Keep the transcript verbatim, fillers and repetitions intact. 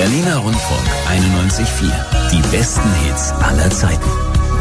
Berliner Rundfunk einundneunzig Komma vier. Die besten Hits aller Zeiten.